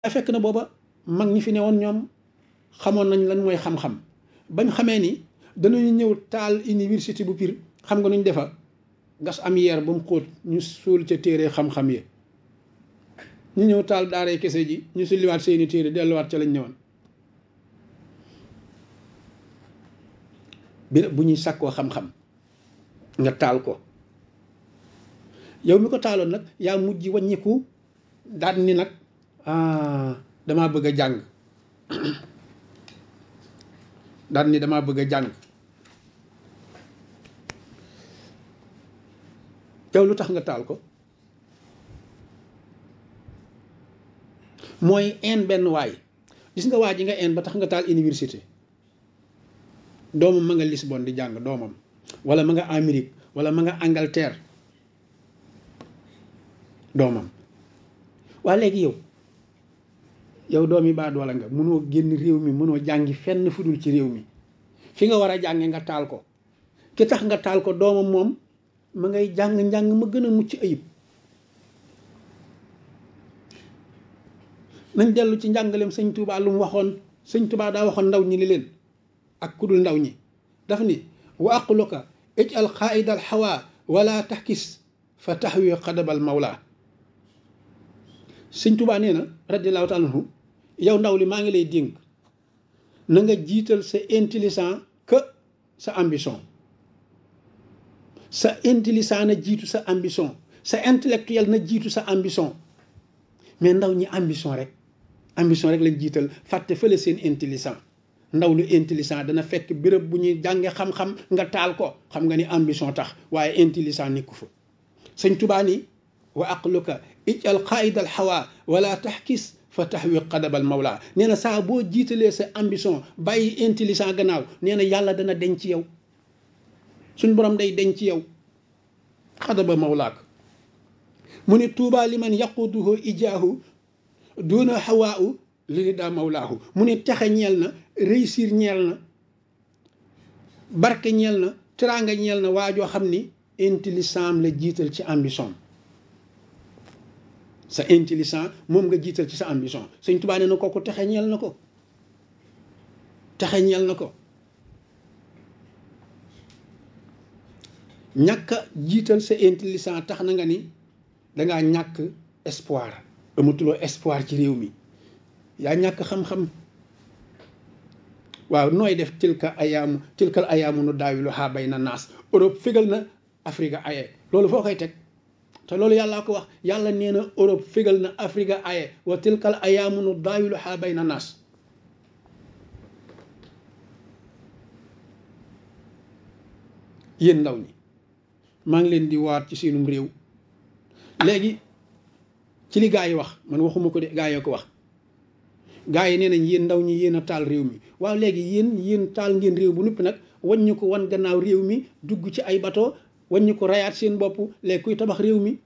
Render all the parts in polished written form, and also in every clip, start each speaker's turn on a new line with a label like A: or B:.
A: fekk na booba mag ñi fi newoon ñoom xamoon nañ lan mooy xam-xam bañ xamee ni danañu ñëw taal université bu Pire xam nga nuñ defa gas am yeer ba mu xóot ñu suul ca téere xam-xam yi ñu ñëw taal daaray kese ji ñu sulliwaat seeni téere delluwaat ca lañ ñëwoon bi bu ñuy sàkkoo xam-xam nga taal ko yow mi ko taaloon nag yaa mujj wàññiku daal ni nag damaa bëgg a jàng daal ni damaa bëgg a jàng yow lu tax nga taal ko mooy een benn waay gis nga waa ji nga een ba tax nga taal université doomam ma nga Lisbonne di jàng doomam wala ma nga Amérique wala ma nga Angleterre doomam waa léegi yow doomi baa doola nga mënoo génn réew mi mënoo jàngi fenn fudul ci réew mi fi nga war a jànge nga taal ko ki tax nga taal ko doomam moom ma ngay jàng-njàng ma gën a mucc ayib nañ dellu ci njàngaleem sëñ Touba lu mu waxoon sëñ Touba daa waxoon ndaw ñi li leen ak kudul ndaw ñi daf ni wa aqluka ij'al qaa'idal hawa wala tahkis fa tahwi qadabal mawla sëñ Touba nee na radiyallahu ta'ala anhu yow ndaw li maa ngi lay dénk na nga jiital sa intelligent que sa ambition sa intelligent na jiitu sa ambition sa intellectuel na jiitu sa ambition mais ndaw ñi ambition rek lañ jiital fàtte fële seen intelligent ndaw lu intelligent dana fekk béréb bu ñuy jànge xam-xam nga taal ko xam nga ni ambition tax waaye intelligent nekku fa sëñ Touba ni wa aqluka ij'al qaa'idal hawa wala tahkis fa tahwi qadabal mawla nee na saa boo jiitalee sa ambition bàyyi intelligent gannaaw nee na yàlla dana denc ci yow suñ borom day denc ci yow qadaba mawlaak mu ne tuuba liman yaquduhu ijaahu duna hawaa'u li rida mawlaahu mu ne texe ñeel na réussir ñeel na barke ñeel na teraanga ñeel na waajoo xam ni intelligent la jiital ci ambition sa intelligent moom nga jiital ci sa ambition sëñ Tuubaa nee na kooku texe ñeel na ko texe ñeel na ko ñàkk a jiital sa intelligent tax na nga ni dangaa ñàkk espoir amatuloo espoir ci réew mi yaa ñàkk xam-xam waaw nooy def tilkal ayaamu nu daawiluhaa bayna naas Europe fégal na Afrique aye loolu foo koy teg te loolu yàllaa ko wax yàlla nee na Europe fégal na Afrique aye wa tilkal ayaamu nu daawiluhaa bayna naas yéen ndaw ñi maa ngi leen di waat ci seenum réew léegi ci li gaa yi wax man waxuma ko de gaa yoo ko wax gaa yi nee nañ yéen ndaw ñi yéen a taal réew mi waaw léegi yéen taal ngeen réew bu noppi nag waññu ko wan gannaaw réew mi dugg ci ay bateau waññu ko rayaat seen bopp léegi kuy tabax réew mi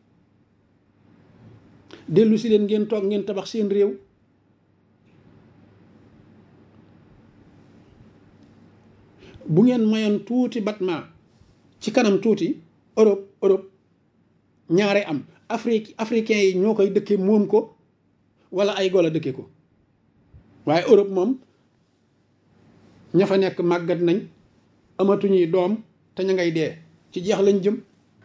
A: dellu si leen ngeen toog ngeen tabax seen réew bu ngeen mayoon tuuti batma ci kanam tuuti Europe ñaare am africain yi ñoo koy dëkke moom ko wala ay golo dëkke ko waaye Europe moom ña fa nekk màggat nañ amatuñuy doom te ña ngay dee ci jeex lañ jëm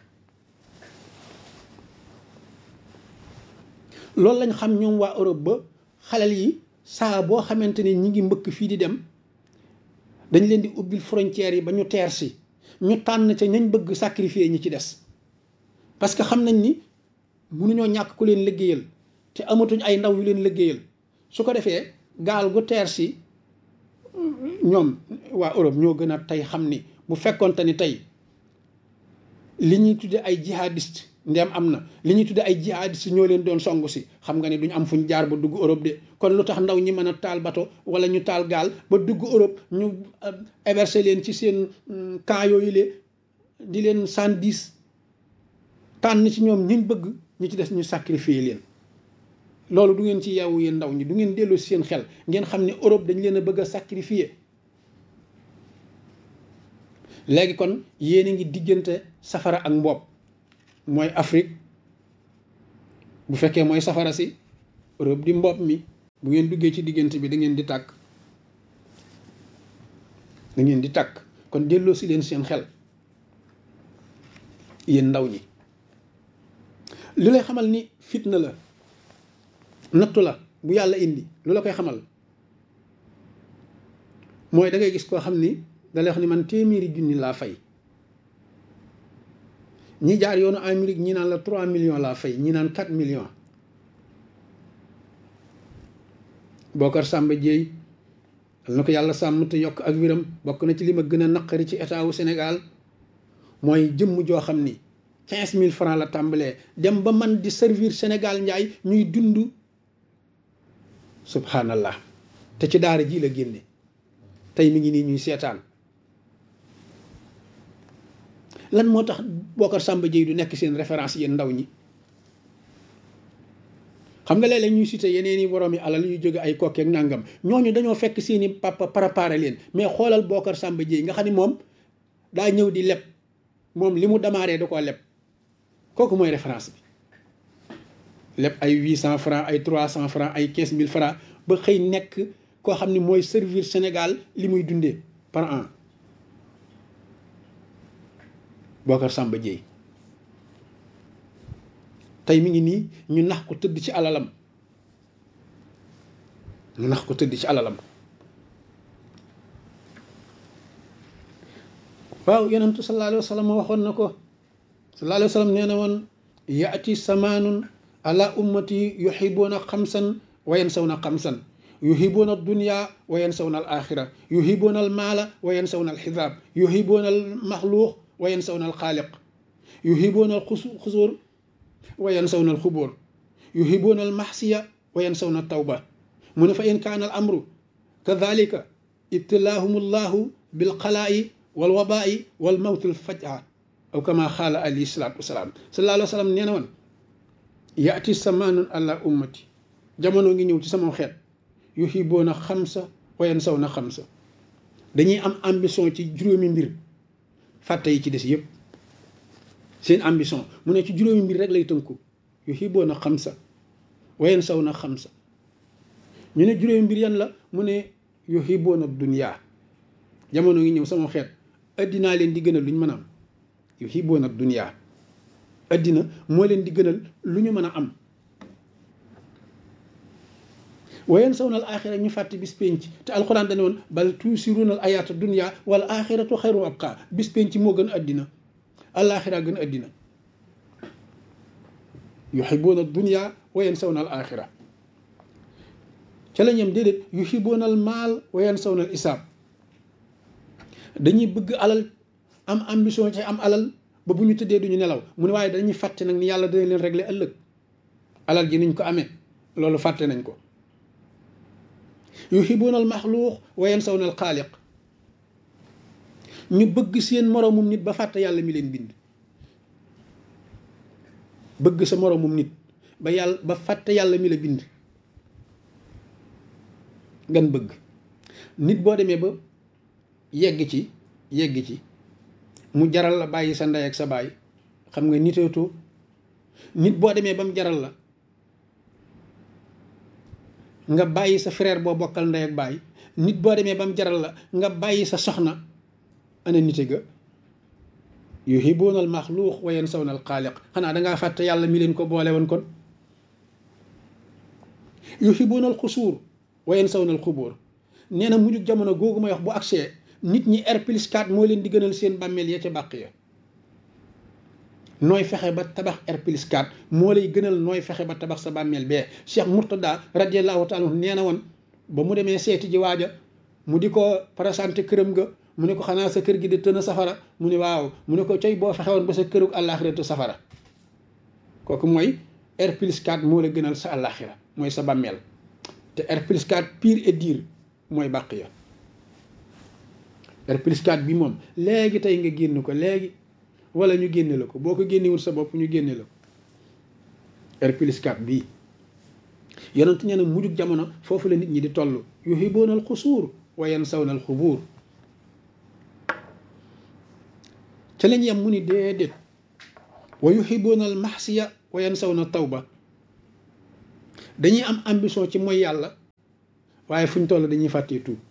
A: loolu lañ xam ñoom waa Europe ba xalal yi saa boo xamante ni ñi ngi mbëkk fii di dem dañ leen di ubbil frontières yi ba ñu teer si ñu tànn ca ñañ bëgg sacrifier ñi ci des parce que xam nañ ni mënuñoo ñàkk ku leen liggéeyal te amatuñ ay ndaw yu leen liggéeyal su ko defee gaal gu teer si ñoom waa Europe ñoo gën a tey xam ni bu fekkonte ni tey li ñuy tudde ay jihadiste ndem am na li ñuy tudde ay jihadiste ñoo leen doon songu si xam nga ni duñ am fuñ jaar ba dugg Europe de kon lu tax ndaw ñi mën a taal bato wala ñu taal gaal ba dugg Europe ñu héberger leen ci seen camp yooyu le di leen 110 tànn ci ñoom ñiñ bëgg ñu ci des ñu sacrifier leen loolu du ngeen ci yeewu yéen ndaw ñi du ngeen dellu si seen xel ngeen xam ne Europe dañ leen a bëgg a sacrifier léegi kon yéen a ngi diggante safara ak mboob mooy Afrique bu fekkee mooy safara si Europe di mboob mi bu ngeen duggee ci diggante bi da ngeen di tàkk kon delloo si leen seen xel yéen ndaw ñi. li lay xamal ni fitna la nattu la bu yàlla indi lu la koy xamal mooy da ngay gis koo xam ni da lay wax ni man téeméeri junni laa fay. ñi jaar yoonu Amérique ñi naan la 3 millions laa fay ñi naan 4 millions. Bocar Samba Dièye na ko yàlla sàmm te yokk ak wiram bokk na ci li ma gën a naqari ci état wu Sénégal mooy jëmm joo xam ni 15 000 francs la tàmbalee dem ba man di servir Sénégal njaay ñuy dund subhanallah te ci daara ji la génne tey mi ngi nii ñuy seetaan. lan moo tax Bocar Samba Dièye du nekk seen référence yéen ndaw ñi? xam nga léeg-léeg ñuy cité yeneen i borom yi alal yu jóge ay kokkeek nangam ñooñu dañoo fekk seeni papa préparé leen mais xoolal Bocar Samba Dièye nga xam ni moom daa ñëw di leb moom li mu démarré da koo leb kooku mooy référence bi. leb ay 800 francs ay 300 francs ay 15 000 francs ba xëy nekk koo xam ni mooy servir Sénégal li muy dundee par an. Bocar Samba Dièye tey mi ngi nii ñu nax ko tëdd ci alalam waaw yonentu sallallahu alayhi wa sallam waxoon na ko sallallahu alayhi wa sallam nee na woon yaati samaanun ala ummati yuhibuuna xamsan wa yansawna xamsan yuhibuuna dunya wa yansawna al axira yuhibuuna al maala wa yansawna al xisaab yuhibuuna al maxluuq wa yansawna al xaaliq yuhibuuna al xusuur wa yansawna al xubóor yuhibuuna al maxsiya wa yansawna al tawba mu ne fa in kaana al amru kadalika ibtilaahum allahu bil xalaa'i wal wabaa'i wal mawti al fajaa aw kama xaala alayhi salaatu wasalaam sallallahu alayhi wa sallam nee na woon yaati samaanun ala ummati jamono ngi ñëw ci sama xeet yuhibuuna xamsa wa yansawna xamsa dañuy am ambition ci juróomi mbir fàtte yi ci des yëpp seen ambition mu ne ci juróomi mbir rek lay tënku yuhibuuna xamsa wa yansawna xamsa ñu ne juróomi mbir yan la mu ne yuhibuuna dunya jamono ngi ñëw sama xeet addinaa leen di gënal lu ñu mën a am yuhibuuna dunya addina moo leen di gënal lu ñu mën a am wa yansawna al axira ñu fàtte bis penc te alxuraan dane woon bal tuusiruuna al ayaata dunya wal axiratu xayru abqa bis penc moo gën addina alaxira gën addina yuhibuuna dunya wa yansawna al axira ca la ñem déedéet yuhibuuna al maal wa yansawna al isaab dañuy bëgg alal am ambition ci am alal ba bu ñu tëddee duñu nelaw mu ne waaye dañuy fàtte nag ni yàlla dana leen régler ëllëg alal ji niñ ko amee loolu fàtte nañ ko yuhibuuna al maxluuq wa yansawna al xaaliq ñu bëgg seen moroomum nit ba fàtte yàlla mi leen bind bëgg sa moroomum nit ba fàtte yàlla mi la bind gan bëgg nit boo demee ba yegg ci mu jaral la bàyyi sa ndey ak sa baay xam nga niteetoo nit boo demee ba mu jaral la nga bàyyi sa frère boo bokkal ndey ak baay nit boo demee ba mu jaral la nga bàyyi sa soxna ana nite ga yuhibuuna al maxluuq wa yansawna al xaaliq xanaa dangaa fàtte yàlla mi leen ko boole woon kon yuhibuuna al xusuur wa yansawna al xubóor nee na mujjug jamono googu may wax bu agsee nit ñi R+4 moo leen di gënal seen bàmmeel ya ca bàq ya nooy fexe ba tabax R+4 moo lay gënal nooy fexe ba tabax sa bàmmeel bee Cheikh Mourtada radiallahu taala anhu nee na woon ba mu demee seeti ji waaja mu di ko présenté këram ga mu ne ko xanaa sa kër gi di tën a safara mu ne waaw mu ne ko coy boo fexe woon ba sa kërug àllaaxiratu safara kooku mooy R+4 moo la gënal sa àllaaxira mooy sa bàmmeel te R+4 pire et dire mooy bàq ya R+4 bi moom léegi tey nga génn ko léegi wala ñu génne la ko boo ko génnewul sa bopp ñu génne la ko R+4 bii yonent nee na mujjug jamono foofu la nit ñi di toll yuhibuuna al xusuur wa yansawna al xubuur ca lañ yem mu ni déedéet wa yuhibuuna al maxsiya wa yansawna tawba dañuy am ambition ci mooy yàlla waaye fu ñu toll dañuy fàttee tuub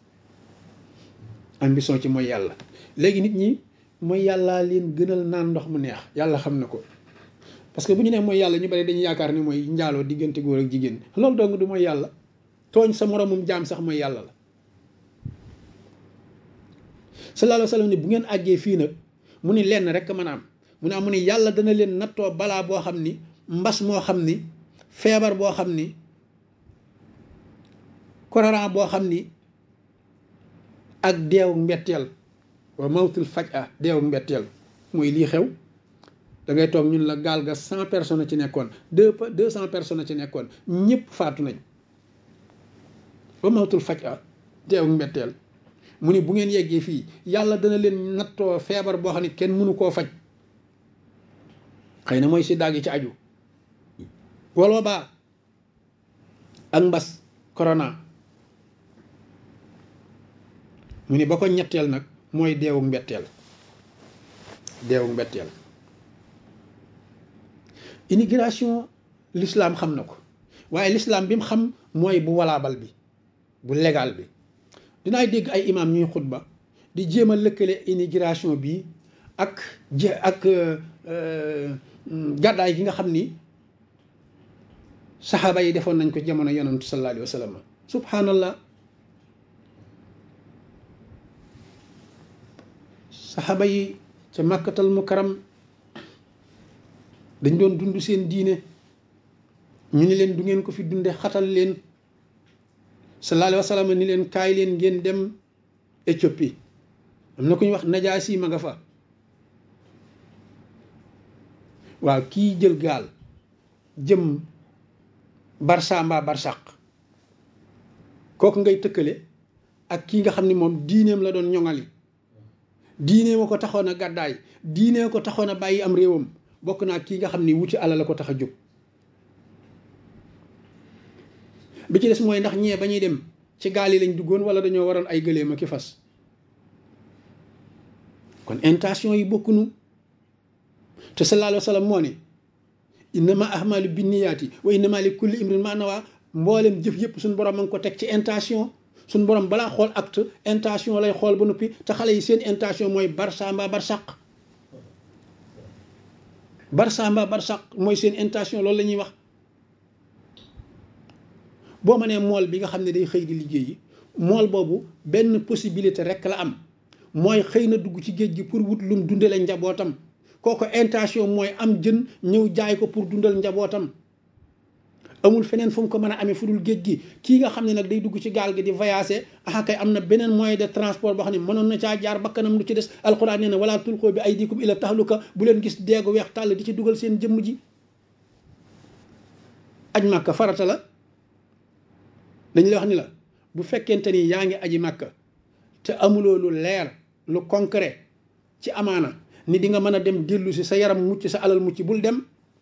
A: ambition ci mooy yàlla. léegi nit ñi mooy yàllaa leen gënal naan ndox mu neex yàlla xam na ko parce que bu ñu nee mooy yàlla ñu bari dañuy yaakaar ni mooy njaaloo diggante góor ak jigéen loolu dong du mooy yàlla. tooñ sa moromum jaam sax mooy yàlla la. sallallahu alayhi wa sallam ni bu ngeen àggee fii nag mu ni lenn rek mën a am mu ni yàlla dana leen nattoo balaa boo xam ni mbas moo xam ni feebar boo xam ni korona boo xam ni ak deewu mbetteel wa mawtul faj'a deewu mbetteel mooy lii xew da ngay toog ñun la gaal ga 100 personnes ci nekkoon 200 personnes ci nekkoon ñëpp faatu nañ wa mawtul faj'a deewu mbetteel mu ni bu ngeen yeggee fii yàlla dana leen nattoo feebar boo xam ne kenn mënu koo faj xëy na mooy si daag yi ci aju wala baa ak mbas corona mu ni ba ko ñetteel nag mooy deewu mbetteel immigration l'islam xam na ko waaye l'islam bi mu xam mooy bu walaabal bi bu légal bi dinaay dégg ay imam ñuy xutba di jéem a lëkkale immigration bi ak gàddaay gi nga xam ni saxaaba yi defoon nañ ko jamono yonent sallallahu alayhi wa sallam subhanallah saxaaba yi ca màkkatal mukarram dañ doon dund seen diine ñu ni leen du ngeen ko fi dunde xatal leen sallallahu alayhi wa sallam ni leen kaay leen ngeen dem Éthiopie am na ku ñu wax Najaasi ma nga fa waaw kii jël gaal jëm Barça mbaa Barsaq kooku ngay tëkkale ak kii nga xam ni moom diineem la doon ñoŋali diineem a ko taxoon a gàddaay diineem ko taxoon a bàyyi am réewam bokk naa kii nga xam ni wuti alal la ko tax a jóg bi ci des mooy ndax ñee ba ñuy dem ci gaal yi lañ duggoon wala dañoo waroon ay gëléem ak i fas kon intention yi bokkunu te sallallahu alayhi wa sallam moo ne innama ahmalu binniyaati wa innama li kulli imrin ma nawa mboolem jëf yëpp suñu borom ma ngi ko teg ci intention suñu borom balaa xool acte intention lay xool ba noppi te xale yi seen intention mooy Barça mbaa Barsaq mooy seen intention loolu la ñuy wax boo ma nee mool bi nga xam ne day xëy di liggéeyi mool boobu benn possibilité rek la am mooy xëy na dugg ci géej gi pour wut lum dundale njabootam kooku intention mooy am jën ñëw jaay ko pour dundal njabootam amul feneen fu mu ko mën a amee fu dul géej gi kii nga xam ne nag day dugg ci gaal gi di voyager kay am na beneen moyen de transport boo xam ne mënoon na caa jaar bakkanam lu ci des alxuraan nee na wala tulqoo bi aydikum ila tahluka bu leen gis deegu weex tàll di ci dugal seen jëmm ji aj màkka farata la dañ la wax ni la bu fekkente ni yaa ngi aji màkka te amuloo lu leer lu concret ci amaana ni di nga mën a dem dellu si sa yaram mucc sa alal mucc bul dem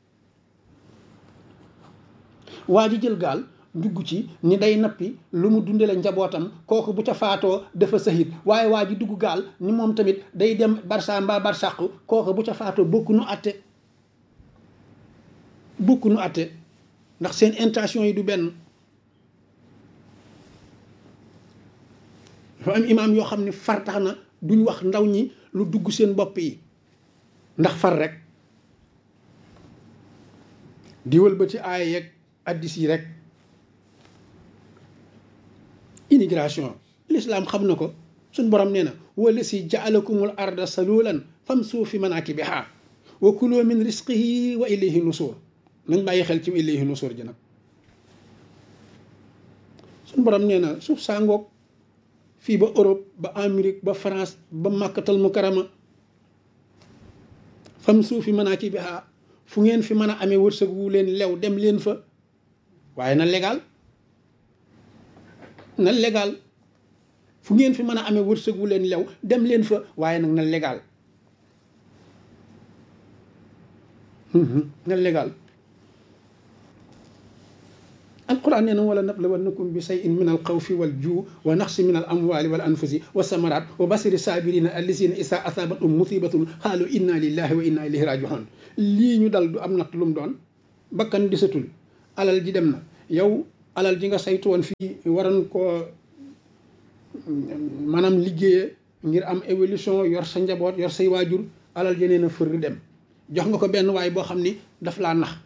A: waa ji jël gaal dugg ci ni day nappi lu mu dundale njabootam kooku bu ca faatoo dafa sahit waaye waa ji dugg gaal ni moom tamit day dem Barça mbaa Barsaq kooku bu ca faatoo bokku nu atte ndax seen intention yi du benn dafa am imaam yoo xam ne far tax na duñ wax ndaw ñi lu dugg seen bopp yi ndax far rek di wëlbati aaya yeeg addis yi rek immigration l'islam xam na ko suñ borom nee na wala si jaalakumul arda salulan famsu fi manakibiha wa kulu min risqihi wa ilayhi nusur nañ bàyyi xel ci ilayhi nusur ji nag suñ borom nee na suuf saa ngoog fii ba Europe ba Amérique ba France ba Makkatal Mukarrama famsu fi manakibiha fu ngeen fi mën a amee wërsëg wu leen lew dem leen fa waaye na légal fu ngeen fi mën a amee wërsëg wu leen lew dem leen fa waaye nag na légal na légal alquran nee na wala nablawannakum bi shay'in min alxawfi waljuu wa naqsi min al amwali wal anfusi wa samarat wa basiri sabirina allazina isa asabatum musibatun xaalu inna lillahi wa inna ilayhi rajiun lii ñu dal du am natt lu mu doon bakkan disatul alal ji dem na yow alal ji nga saytu woon fii waroon koo maanaam liggéeye ngir am évolution yor sa njaboot yor say waajur alal jeneen a fër dem jox nga ko benn waay boo xam ni daf laa nax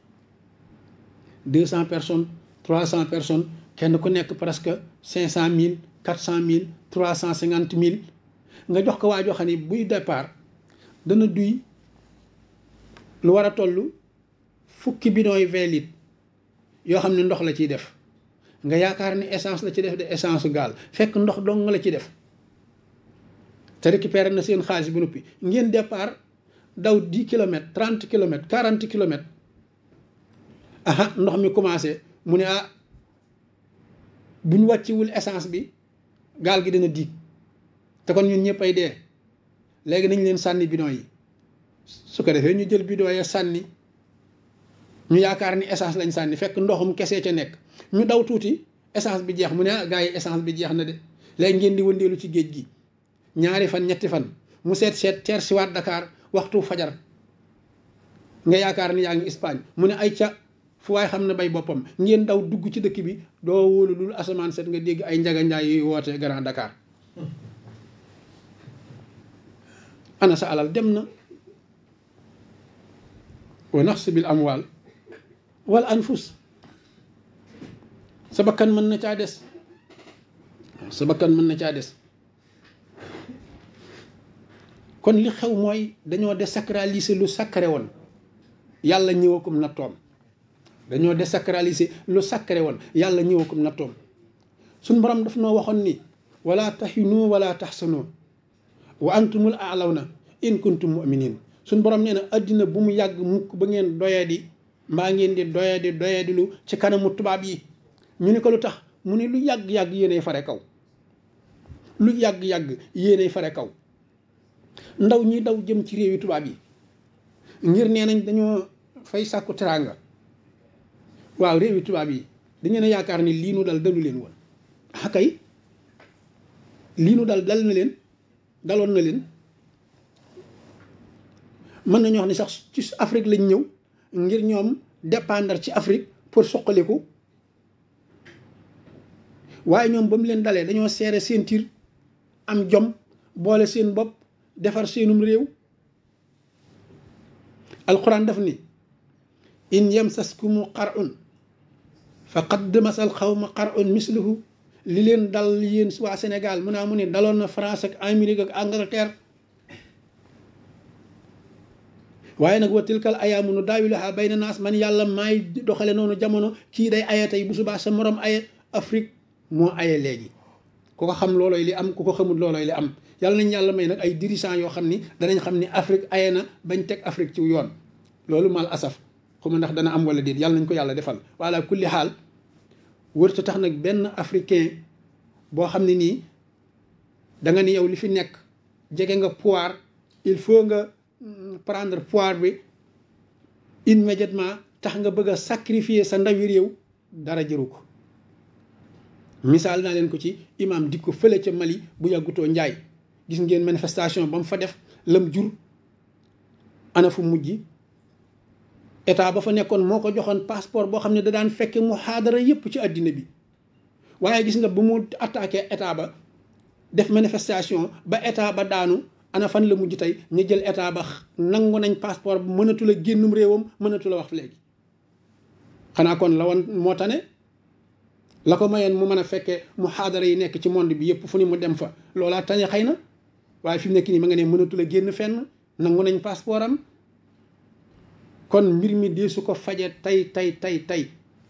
A: 200 personnes 300 personnes kenn ku nekk presque 500 000 400 000 350 000 nga jox ko waa joo xam ni buy départ dana duy lu war a toll fukki bidon yi 20 litres yoo xam ne ndox la ciy def nga yaakaar ni essence la ci def de essence gaal fekk ndox dong la ci def te récupéré na seen xaalis bu noppi ngeen départ daw 10 kilomètres 30 kilomètres 40 kilomètres aha ndox mi commencé mu ne ah bu ñu wàcciwul essence bi gaal gi dina diig te kon ñun ñëpp ay dee léegi nañ leen sànni bidon yi su ko defee ñu jël bidon ya sànni ñu yaakaar ni essence lañ sànni fekk ndoxum kese ca nekk ñu daw tuuti essence bi jeex mu ne ah gars yi essence bi jeex na de léegi ngeen di wëndeelu ci géej gi ñaari fan ñetti fan mu seet teer si waat Dakar waxtu fajar nga yaakaar ni yaa ngi Espagne mu ne ay ca fu waay xam ne bay boppam ngeen daw dugg ci dëkk bi doo wóolu lul asamaan set nga dégg ay njaga njaay yuy woote Grand Dakar ana sa alal dem na wa nafs bil amwal wal anfus sa bakkan mën na caa des sa bakkan mën na caa des kon li xew mooy dañoo désacraliser lu sacré woon yàlla ñëwakum na toom dañoo désacraliser lu sacré woon yàlla ñëwakum na toom suñ borom daf noo waxoon ni wala tahinu wala tahsanu wa antumul a'lawna in kuntum mu'minin suñ borom nee na addina bu mu yàgg mukk ba ngeen doyadi mbaa ngeen di doyadi lu ci kanamu tubaab yi ñu ni ko lu tax mu ne lu yàgg-yàgg yéenay fare kaw lu yàgg-yàgg yéenay fare kaw ndaw ñi daw jëm ci réewi tubaab yi ngir nee nañ dañoo fay sàkku teraanga waaw réewi tubaab yi dañu ne yaakaar ni lii nu dal dalu leen woon ah kay lii nu dal na leen daloon na leen mën nañu wax ni sax ci Afrique lañ ñëw ngir ñoom dépendre ci Afrique pour suqaliku waaye ñoom ba mu leen dalee dañoo seere seen tir am jom boole seen bopp defar seenum réew alquran daf ni in yamsaskumu qar'un faqad masal xawma qar'un misluhu li leen dal yéen waa Sénégal mu naa mu ne daloon na France ak Amérique ak Angleterre waaye nag wa tilkal ayaamu nu daawiluhaa bayna naas man yàlla maay doxale noonu jamono kii day aye tey bu subaa sa morom aye Afrique moo aye léegi ku ko xam loolooy li am ku ko xamul loolooy li am yàlla nañ yàlla may nag ay dirigeants yoo xam ni danañ xam ni Afrique aye na bañ teg Afrique ci yoon loolu mal asaf xuma ndax dana am wala déet yàlla nañ ko yàlla defal wala kulli xaal wërta tax nag benn africain boo xam ne nii da nga ni yow li fi nekk jege nga pouvoir il faut nga prendre pouvoir bi immédiatement tax nga bëgg a sacrifier sa ndawi réew dara jëru ko misaal naa leen ko ci imam di ko fële ca Mali bu yàggutoo njaay gis ngeen manifestation ba mu fa def lam jur ana fu mujj état ba fa nekkoon moo ko joxoon passeport boo xam ne da daan fekke muhaadara yépp ci àddina bi waaye gis nga bu mu attaqué état ba def manifestation ba état ba daanu ana fan la mujj tey ñu jël état ba nangu nañ passeport bu mënatu la génnum réewam mënatu la wax léegi xanaa kon la woon moo tane la ko mayoon mu mën a fekkee muhaadara yi nekk ci monde bi yëpp fu ni mu dem fa loolaa tane xëy na waaye fi mu nekk nii ma nga ne mënatu la génn fenn nangu nañ passeport am kon mbir mi dee su ko faje tey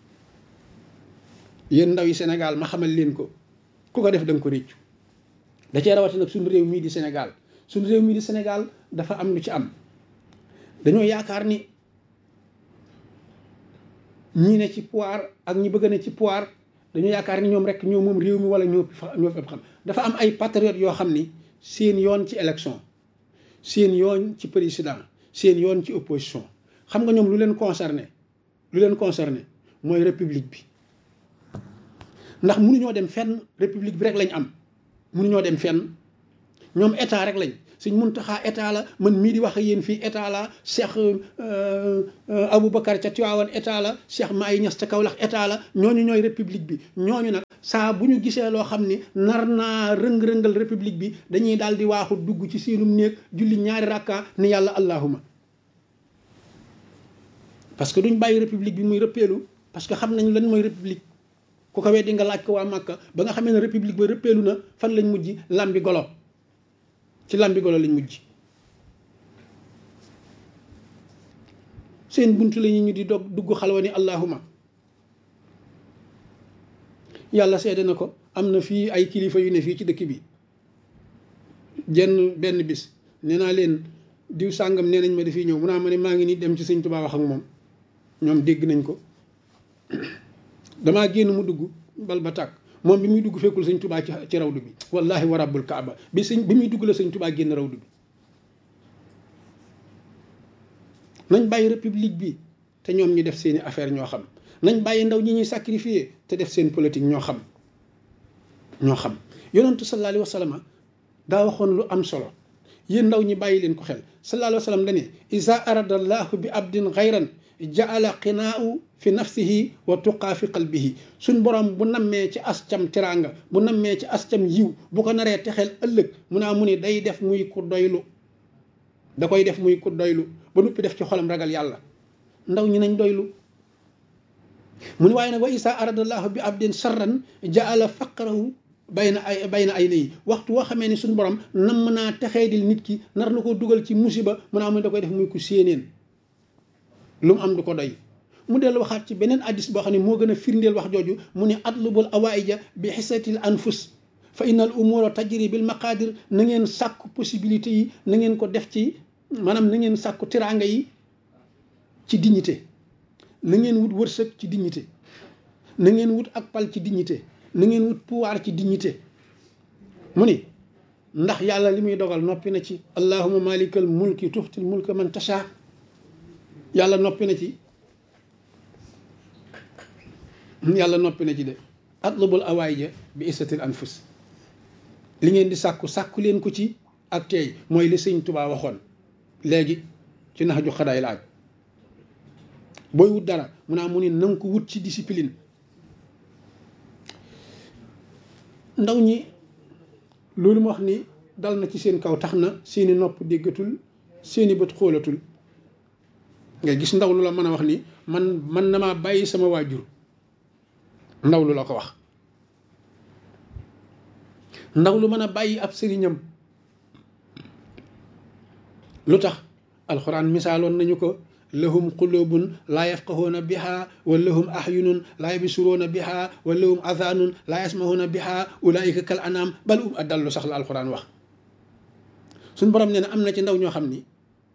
A: yéen ndaw yi Sénégal ma xamal leen ko ku ko def da nga ko réccu da cee rawati nag suñu réew mii di Sénégal suñu réew mii di Sénégal dafa am lu ci am dañoo yaakaar ni ñi ne ci pouvoir ak ñi bëgg ne ci pouvoir dañoo yaakaar ni ñoom rek ñoo moom réew mi wala ñoo fépp xam dafa am ay patriotes yoo xam ni seen yoon ci élection seen yoon ci président seen yoon ci opposition xam nga ñoom lu leen concerné mooy république bi ndax mënuñoo dem fenn république bi rek lañ am mënuñoo dem fenn ñoom état rek lañ sëñ Muntaxa état la man mii di wax ak yéen fii état la Cheikh Aboubacar ca Tiwaawan état la Cheikh Maay Ñas ca Kawlax état la ñooñu ñooy république bi ñooñu nag saa bu ñu gisee loo xam ni nar naa rëng-rëngal république bi dañuy daal di waaxu dugg ci seenum néeg julli ñaari rakka ni yàlla allahuma parce que duñ bàyyi république bi muy rëppeelu parce que xam nañ lan mooy république ku ko weddi nga laaj ko waa Màkka ba nga xamee ne république ba rëppeelu na fan lañ mujj lambi golo ci lambi golo lañ mujj seen buntu la ñu di dugg xalwa ni allahuma yàlla seede na ko am na fii ay kilifa yu ne fii ci dëkk bi benn bis nee naa leen diw sàngam nee nañ ma dafiy ñëw mu naa ma ne maa ngi nii dem ci sëñ Tuubaa wax ak moom ñoom dégg nañ ko damaa génn mu dugg bal ba tàkk moom bi muy dugg fekkul sëñ Tuubaa ci rawdu bi wallahi wa rabbul kaaba bi muy dugg la sëñ Tuubaa génn rawdu bi nañ bàyyi république bi te ñoom ñu def seeni affaire ñoo xam nañ bàyyi ndaw ñi ñuy sacrifier te def seen politique ñoo xam yonentu sallallahu alayhi wa sallam daa waxoon lu am solo yéen ndaw ñi bàyyi leen ko xel sallallahu alayhi wa sallam dane iza arada allahu bi abdin xayran jaala qinaau fi nafsihi wa tuqaa fi qalbihi suñ borom bu nammee ci ascam teraanga bu nammee ci ascam yiw bu ko naree texeel ëllëg mu ni day def muy ku doylu da koy def muy ku doylu ba noppi def ci xolam ragal yàlla ndaw ñi nañ doylu mu ni waaye nag wa isa aradallahu bi abdin sarran jaala faqrahu bayna ay nayi waxtu woo xamee ni suñu borom nam naa texeedil nit ki nar na ko dugal ci musiba mu ne da koy def muy ku séeneen lu mu am du ko doy mu dellu waxaat ci beneen addis boo xam ne moo gën a firndeel wax jooju mu ne atlubul awaïja bi xisatil anfus fa inna al umura tajri bil maqadir na ngeen sàkku possibilité yi na ngeen ko def ci maanaam na ngeen sàkku tiraanga yi ci dignité na ngeen wut wërsëg ci dignité na ngeen wut ak pal ci dignité na ngeen wut pouvoir ci dignité mu ni ndax yàlla li muy dogal noppi na ci allahumma malikal mulki tuxtil mulka man tasha yàlla noppi na ci de atlubul awaïja bi isatil anfus li ngeen di sàkku leen ko ci ak tey mooy li sëñ Tuubaa waxoon léegi ci nax ju xadaay laaj booy wut dara mu ni na nga ko wut ci discipline ndaw ñi loolu ma wax ni dal na ci seen kaw tax na seeni nopp déggatul seeni bët xoolatul nga gis ndaw lu la mën a wax ni man na maa bàyyi sama waajur ndaw lu la ko wax ndaw lu mën a bàyyi ab sëriñam lu tax alxuraan misaaloon nañu ko lahum qulubun laa yafqahuuna biha wa lahum ahyunun laa yabsuruuna biha wa lahum adhanun laa yasmahuuna biha ulaika kal anam bal adallu sax la alxuraan wax suñ borom nee na am na ci ndaw ñoo xam ni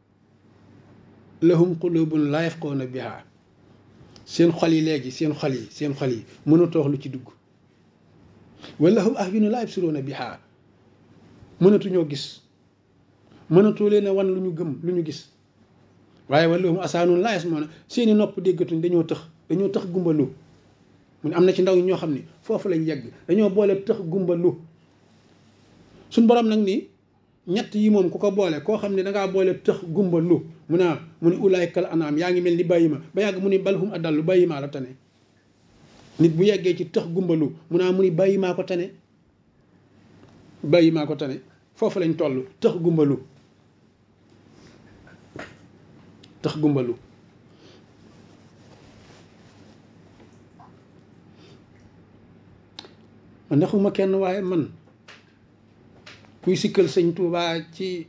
A: lahum qulubun laa yafqahuuna biha seen xol yi léegi seen xol yi mënatoo wax lu ci dugg wa lahum ahyunun laa yabsuruuna biha mënatuñoo gis mënatoo leen a wan lu ñu gëm lu ñu gis waaye walahum asaanun laa yasmauna seeni nopp déggatuñ dañoo tëx gumbalu mu ne am na ci ndaw ñoo xam ni foofu lañ yegg dañoo boole tëx gumbalu suñ borom nag ni ñett yi moom ku ko boole koo xam ne dangaa boole tëx gumbalu mu ni ulaykal anaam yaa ngi mel ni bàyyi ma ba yàgg mu ni balhum adallu bàyyi maa la tane nit bu yeggee ci tëx gumbalu mu ni bàyyi maa ko tane foofu lañ toll tëx gumbalu man nexuma kenn waaye man kuy sikkal sëñ Tuubaa ci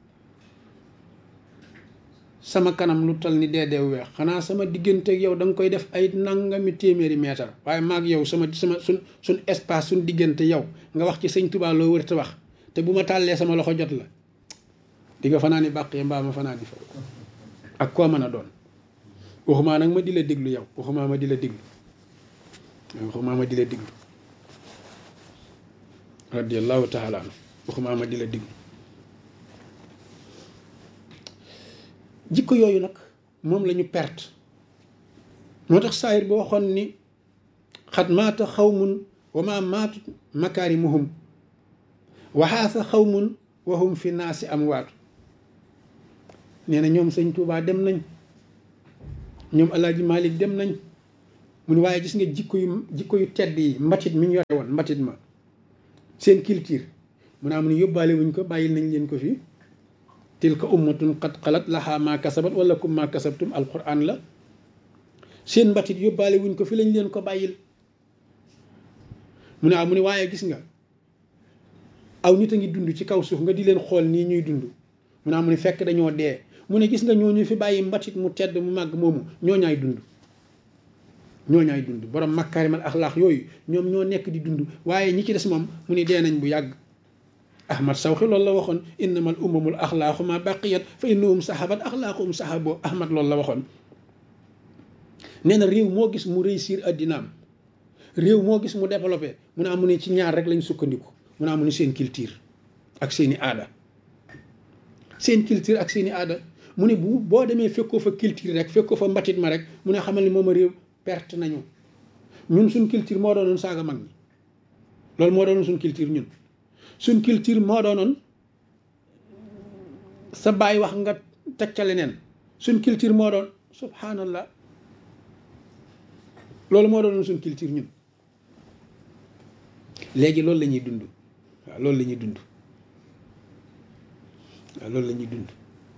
A: sama kanam lu tal ni deedeew weex xanaa sama digganteeg yow da nga koy def ay nangami téeméeri meetar waaye maag yow suñ espace suñ diggante yow nga wax ci sëñ Tuubaa loo wër te wax te bu ma tàllee sama loxo jot la di nga fanaani bàqee mbaa ma fanaani fa ak koo mën a doon waxumaa nag ma di la déglu yow waxumaa ma di la déglu radiyallahu taala anhu waxumaa ma di la déglu jikko yooyu nag moom la ñu perte moo tax saayir ba waxoon ni xat maata xawmun wa ma maatut makaarimuhum waxaasa xawmun wa hum fi naasi amwaatu. nee na ñoom sëñ Tuubaa dem nañ, ñoom Alaaji Malik dem nañ. mu ne waaye gis nga jikko yu tedd yi, mbatit mi ñu yore woon, mbatit ma seen culture mu ne am ne yóbbaale wuñ ko, bàyyil nañ leen ko fi. tilka ummatun qad xalat laha ma kasabat wala kum ma kasabtum, alquran la. seen mbatit yóbbaale wuñ ko fi, lañ leen ko bàyyil. mu ne waaye gis nga aw nit a ngi dund ci kaw suuf nga di leen xool nii ñuy dund. mu ne fekk dañoo dee. mu ne gis nga ñooñu fi bàyyi mbatit mu tedd mu màgg moomu ñooñaay dund. ñooñaay dund borom makkaarimal axlaax yooyu ñoom ñoo nekk di dund, waaye ñi ci des moom mu ni dee nañ bu yàgg. Ahmad Sawxi loolu la waxoon, innamal umamul axlaaxu ma baqiyat fa innahum sahabat axlaaquhum sahabo. Ahmad loolu la waxoon. nee na réew moo gis mu réussir addinaam, réew moo gis mu développé, mu ne ci ñaar rek lañ sukkandiku. mu ne seen culture ak seeni aada. seen culture ak seeni aada. mu ne boo demee fekkoo fa culture rek, fekkoo fa mbatit ma rek, mu ne xamal ni moom a réew perte nañu. ñun suñ culture moo doonoon saaga mag ñi, loolu moo doonoon suñ culture ñun. suñ culture moo doonoon sa baay wax nga teg ca leneen. suñ culture moo doon subhanallah, loolu moo doonoon suñ culture ñun. léegi loolu la ñuy dund. waaw loolu la ñuy dund. waaw loolu la ñuy dund.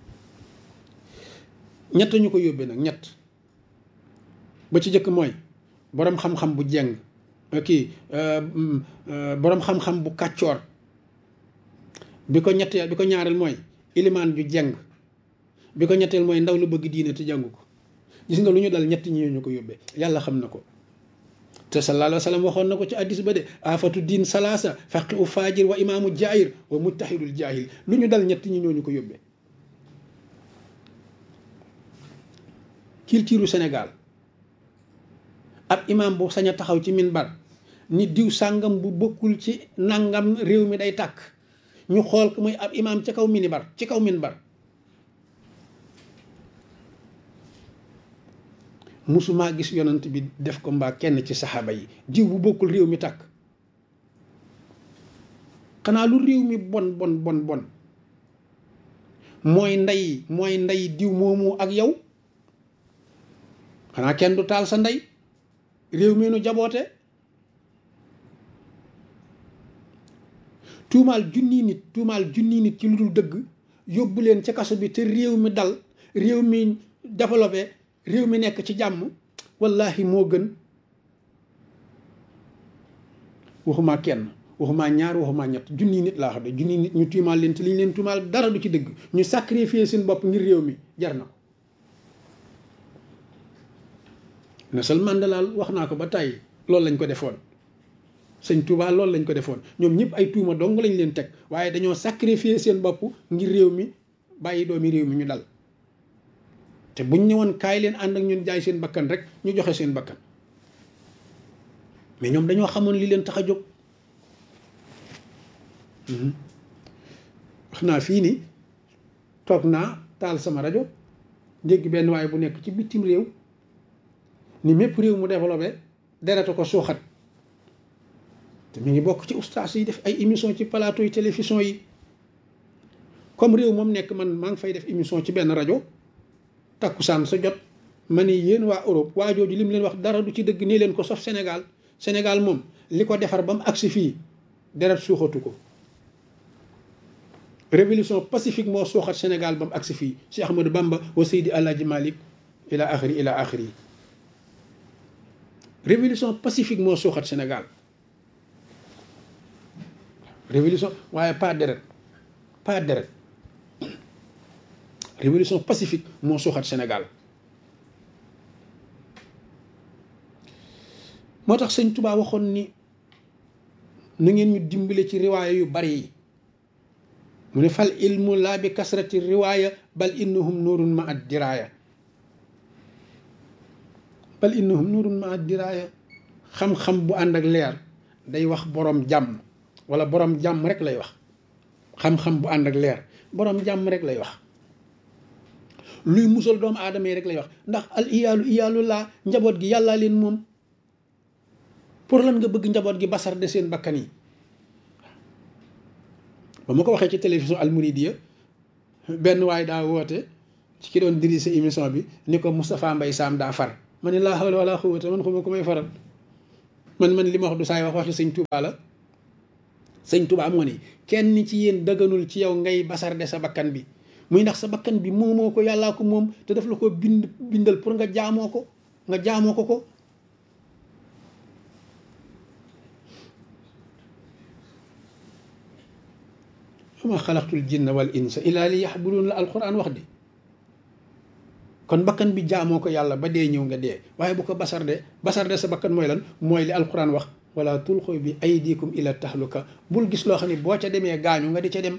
A: ñett ñu ko yóbbee nag, ñett. ba ci jëkk mooy boroom xam-xam bu jeng, boroom xam-xam bu kàccoor. bi ko ñaareel mooy ilimaan ju jeng. bi ko ñetteel mooy ndaw lu bëgg diine te jàngu ko. gis nga lu ñu dal ñett ñi ñu ko yóbbee, yàlla xam na ko. te sallallahu alayhi wa sallam waxoon na ko ci addis ba de, afatu diin salaasa faqi u faajir wa imaamu jaahir wa mujtahidul jaahil. lu ñu dal ñett ñi ñu ko yóbbee. culture Sénégal, ab imaam bu sañ a taxaw ci minbar ni diw sàngam bu bokkul ci nangam réew mi day tàkk, ñu xool ko muy ab imaam ci kaw minbar. musumaa gis yonent bi def ko mbaa kenn ci saxaaba yi, diw bu bokkul réew mi tàkk. xanaa lu réew mi bon mooy ndey diw moomu ak yow. xanaa kenn du taal sa ndey, réew mi nu jaboote. tuumaal junni nit ci lu dul dëgg, yóbbu leen ca kaso bi te réew mi dal, réew mi développé, réew mi nekk ci jàmm, wallahi moo gën. waxumaa kenn, waxumaa ñaar, waxumaa ñett, junni nit laa xam ne junni nit ñu tuumaal leen te li ñu leen tuumaal dara du ci dëgg, ñu sacrifier seen bopp ngir réew mi, jar na ko. Nelson Mandela wax naa ko ba tàyyi, loolu lañ ko defoon. sëñ Touba loolu lañ ko defoon. ñoom ñëpp ay tuuma dong lañ leen teg, waaye dañoo sacrifier seen bopp ngir réew mi, bàyyi doomi réew mi ñu dal. te buñ ñëwoon kaay leen ànd ak ñun jaay seen bakkan rek ñu joxe seen bakkan, mais ñoom dañoo xamoon li leen tax a jóg. wax naa fii ni toog naa taal sama rajo dégg benn waaye bu nekk ci bitim réew ni mépp réew mu développé dereta ko suuxat. te mi ngi bokk ci ustaas yi def ay émission ci plateau yi télévision yi. comme réew moom nekk man maa ngi fay def émission ci benn rajo, takkusaan sa jot ma ni yéen waa Europe waa jooju li mu leen wax dara du ci dëgg, nii leen ko sauf Sénégal moom li ko defar ba mu agsi fii deret suuxatu ko. révolution pacifique moo suuxat Sénégal ba mu agsi fii, Cheikh Ahmadou Bamba wa Seydi Alaaji Malik ila axiri. révolution pacifique moo suuxat Sénégal, révolution waaye pas deret. révolution pacifique moo suuxat Sénégal. moo tax sëñ Touba waxoon ni na ngeen ñu dimbale ci riwaaya yu bari yi. mu ne fal ilmu laa bi kasrati riwaaya bal innahum nuurun ma ad diraaya. xam-xam bu ànd ak leer day wax borom jàmm, wala borom jàmm rek lay wax. xam-xam bu ànd ak leer borom jàmm rek lay wax. luy musal doomu aadama yi rek lay wax, ndax al iyaalu laa, njaboot gi yàllaa leen moom. pour lan nga bëgg njaboot gi basar de seen bakkan yi? ba ma ko waxee ci télévision Al Mouridiyyah benn waay daa woote ci ki doon dirige émission bi ni ko Moustapha Mbaye Sam daa far ma ne laa hawla wala quwwata man xuma ko may faral man li ma wax du saay wax waxi sëñ Touba la. sëñ Touba moo ni kenn ci yéen dëgganul ci yow ngay basarde sa bakkan bi muy ndax sa bakkan bi moomoo ko yàllaa ko moom te daf la ko bindal pour nga jaamoo ko ko wama xalaqtul jinna wal insa illa li yaxbudun la alquran wax di kon bakkan bi jaamoo ko yàlla ba dee ñëw nga dee waaye bu ko basarde sa bakkan mooy lan mooy li alquran wax wala tulqu bi aydikum ila tahluka bul gis loo xam ne boo ca demee gaañu nga di ca dem.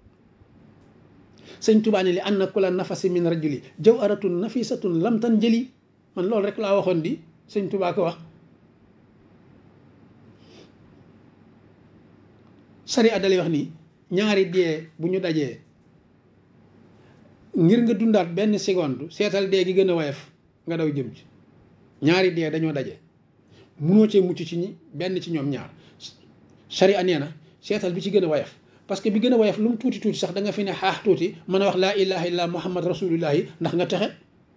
A: sëñ Tuubaa ne li anna kulla nafasi min rajuli jawharatun nafisatun lam tan jëli man loolu rek laa waxoon di sëñ Tuubaa ko wax. sariya dalay wax ni ñaari dee bu ñu dajee ngir nga dundaat benn seconde seetal dee gi gën a woyof nga daw jëm ci. ñaari dee dañoo daje munoo cee mucc ci benn ci ñoom ñaar sariya nee na seetal bi ci gën a woyof parce que bi gën a woyof lu mu tuuti tuuti sax da nga fi ne xaax tuuti mën a wax laa ilaha illa muhammad rasulullahi ndax nga texe.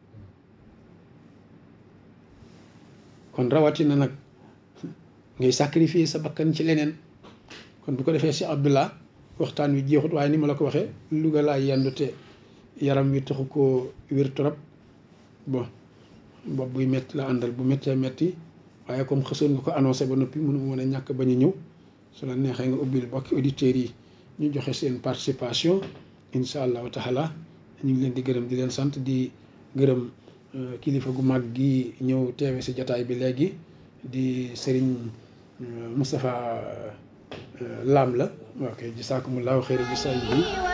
A: kon rawatina nag ngay sacrifier sa bakkan ci leneen. kon bu ko defee si Abdullah waxtaan wi jeexut waaye ni ma la ko waxee Louga laa yendu te yaram wi taxu koo wér trop bon bopp buy métti la àndal bu méttee métti waaye comme xësoon nga ko annoncé ba noppi mënu mën a ñàkk bañ a ñëw su la neexee nga ubbil bokki auditeurs yi ñu joxe seen participation incha allahu taala ñu ngi leen di gërëm di leen sant di gërëm kilifa gu mag gi ñëw teewe si jataay bi léegi di Serigne Moustapha Lam la ok jisaakumullahu xayra jisaa yi